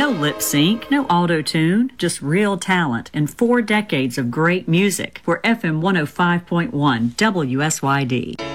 No lip sync, no auto-tune, just real talent and 4 decades of great music for FM 105.1 WSYD.